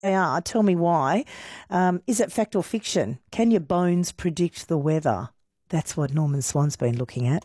They are. Tell me why. Is it fact or fiction? Can your bones predict the weather? That's what Norman Swan's been looking at.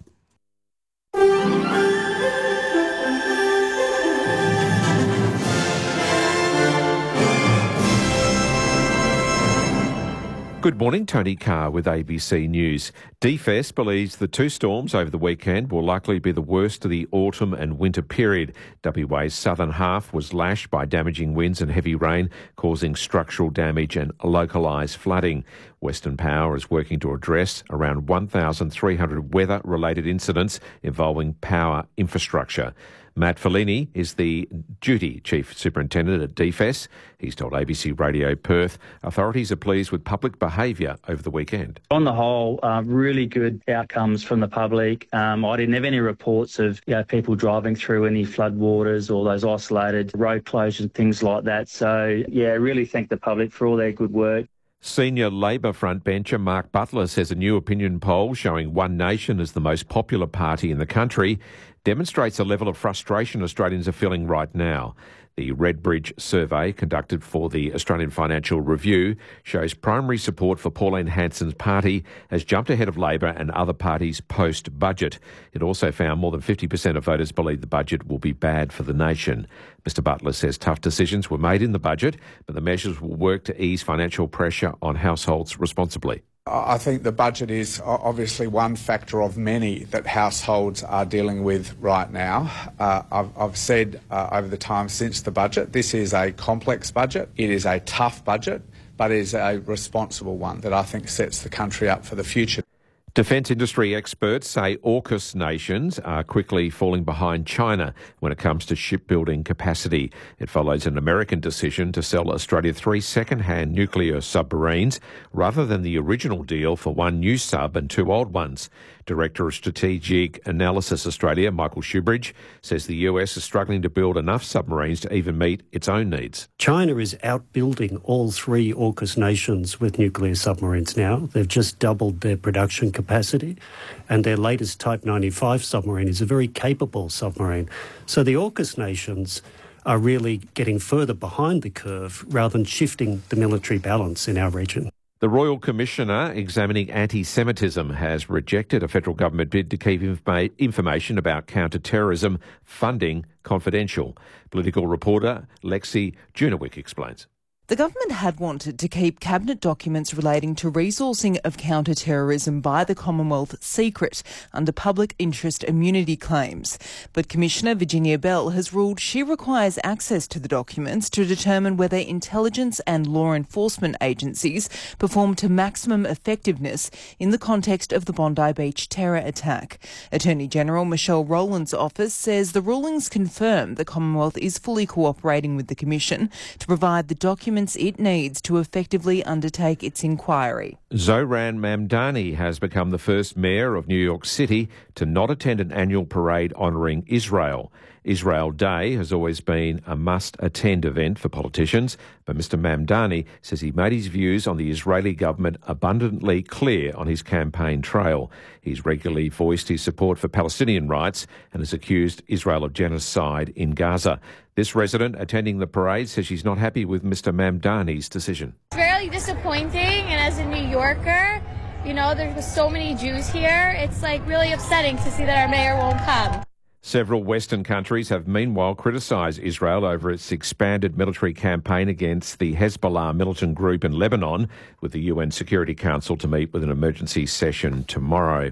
Good morning, Tony Carr with ABC News. DFES believes the two storms over the weekend will likely be the worst of the autumn and winter period. WA's southern half was lashed by damaging winds and heavy rain, causing structural damage and localised flooding. Western Power is working to address around 1,300 weather-related incidents involving power infrastructure. Matt Fellini is the Duty Chief Superintendent at DFES. He's told ABC Radio Perth authorities are pleased with public behaviour over the weekend. On the whole, really good outcomes from the public. I didn't have any reports of people driving through any floodwaters or those isolated road closures, things like that. So, really thank the public for all their good work. Senior Labor frontbencher Mark Butler says a new opinion poll showing One Nation as the most popular party in the country demonstrates a level of frustration Australians are feeling right now. The Redbridge survey conducted for the Australian Financial Review shows primary support for Pauline Hanson's party has jumped ahead of Labor and other parties post-budget. It also found more than 50% of voters believe the budget will be bad for the nation. Mr Butler says tough decisions were made in the budget, but the measures will work to ease financial pressure on households responsibly. I think the budget is obviously one factor of many that households are dealing with right now. I've said over the time since the budget, this is a complex budget. It is a tough budget, but it is a responsible one that I think sets the country up for the future. Defence industry experts say AUKUS nations are quickly falling behind China when it comes to shipbuilding capacity. It follows an American decision to sell Australia 3 second-hand nuclear submarines rather than the original deal for 1 new sub and 2 old ones. Director of Strategic Analysis Australia, Michael Shoebridge, says the US is struggling to build enough submarines to even meet its own needs. China is outbuilding all 3 AUKUS nations with nuclear submarines now. They've just doubled their production capacity, and their latest Type 95 submarine is a very capable submarine. So the AUKUS nations are really getting further behind the curve rather than shifting the military balance in our region. The Royal Commissioner examining anti-Semitism has rejected a federal government bid to keep information about counter-terrorism funding confidential. Political reporter Lexi Junowick explains. The government had wanted to keep cabinet documents relating to resourcing of counter-terrorism by the Commonwealth secret under public interest immunity claims. But Commissioner Virginia Bell has ruled she requires access to the documents to determine whether intelligence and law enforcement agencies performed to maximum effectiveness in the context of the Bondi Beach terror attack. Attorney General Michelle Rowland's office says the rulings confirm the Commonwealth is fully cooperating with the Commission to provide the documents it needs to effectively undertake its inquiry. Zohran Mamdani has become the first mayor of New York City to not attend an annual parade honouring Israel. Israel Day has always been a must-attend event for politicians, but Mr Mamdani says he made his views on the Israeli government abundantly clear on his campaign trail. He's regularly voiced his support for Palestinian rights and has accused Israel of genocide in Gaza. This resident attending the parade says she's not happy with Mr Mamdani's decision. It's very disappointing, and as a New Yorker, there's so many Jews here. It's really upsetting to see that our mayor won't come. Several Western countries have meanwhile criticised Israel over its expanded military campaign against the Hezbollah militant group in Lebanon, with the UN Security Council to meet with an emergency session tomorrow.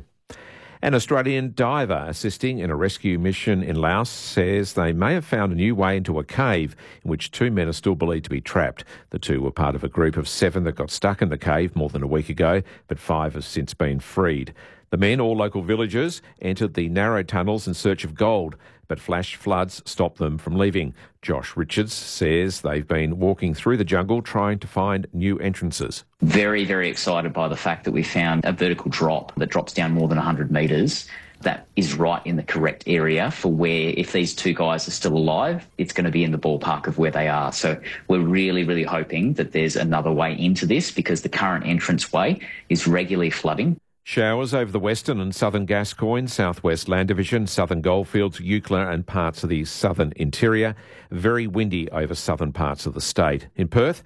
An Australian diver assisting in a rescue mission in Laos says they may have found a new way into a cave in which 2 men are still believed to be trapped. The 2 were part of a group of 7 that got stuck in the cave more than a week ago, but 5 have since been freed. The men, all local villagers, entered the narrow tunnels in search of gold, but flash floods stopped them from leaving. Josh Richards says they've been walking through the jungle trying to find new entrances. Very, very excited by the fact that we found a vertical drop that drops down more than 100 metres. That is right in the correct area for where, if these 2 guys are still alive, it's going to be in the ballpark of where they are. So we're really, really hoping that there's another way into this because the current entrance way is regularly flooding. Showers over the western and southern Gascoyne, southwest Land Division, southern Goldfields, Eucla and parts of the southern interior. Very windy over southern parts of the state. In Perth,